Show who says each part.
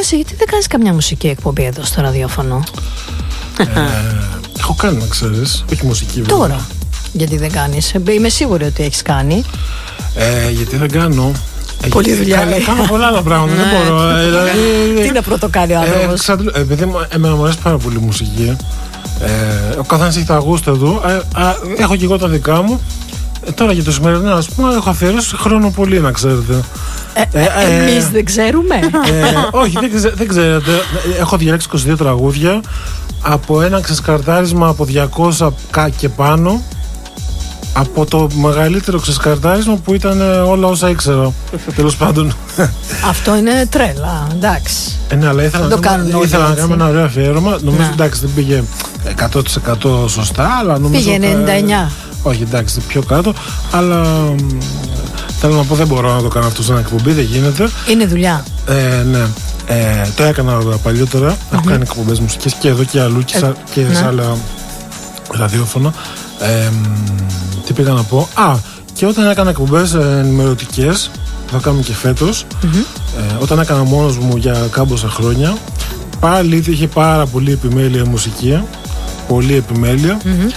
Speaker 1: εσύ γιατί δεν κάνεις καμιά μουσική εκπομπή εδώ στο ραδιόφωνο?
Speaker 2: Έχω κάνει, να ξέρεις. Όχι μουσική βέβαια.
Speaker 1: Τώρα, γιατί δεν κάνεις? Είμαι σίγουρη ότι έχεις κάνει.
Speaker 2: Γιατί δεν κάνω.
Speaker 1: Πολλή δουλειά λέει.
Speaker 2: Κάνω πολλά άλλα πράγματα. Δεν μπορώ.
Speaker 1: Τι να πρωτοκάνει ο άνθρωπος?
Speaker 2: Επειδή εμένα μου αρέσει πάρα πολύ η μουσική. Ο καθένας έχει τα γούστα του. Έχω και εγώ τα δικά μου. Τώρα για το σημερινό, ας πούμε, έχω αφιερώσει χρόνο πολύ, να ξέρετε.
Speaker 1: Εμείς δεν ξέρουμε.
Speaker 2: Όχι, δεν ξέρετε. Έχω διαλέξει 22 τραγούδια από ένα ξεσκαρτάρισμα από 200 και πάνω. Από το μεγαλύτερο ξεσκαρτάρισμα που ήταν όλα όσα ήξερα. Τέλος πάντων.
Speaker 1: Αυτό είναι τρέλα, εντάξει.
Speaker 2: Ναι, αλλά ήθελα να κάνουμε ένα ωραίο αφιέρωμα. Νομίζω εντάξει δεν πήγε 100% σωστά, αλλά νομίζω.
Speaker 1: Πήγε 99.
Speaker 2: Όχι, εντάξει, πιο κάτω. Αλλά θέλω να πω, δεν μπορώ να το κάνω αυτό σαν εκπομπή, δεν γίνεται.
Speaker 1: Είναι δουλειά.
Speaker 2: Ναι. Το έκανα παλιότερα. Έχω κάνει εκπομπές μουσικές και εδώ και αλλού και σε άλλα ραδιόφωνα. Τι πήγα να πω? Και όταν έκανα εκπομπές ενημερωτικές, θα κάνουμε και φέτος, όταν έκανα μόνος μου για κάμποσα χρόνια, πάλι είχε πάρα πολύ επιμέλεια μουσική. Πολύ επιμέλεια.